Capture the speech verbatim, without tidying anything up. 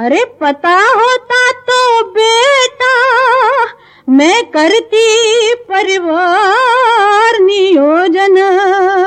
अरे पता होता तो बेटा मैं करती परिवार नियोजन।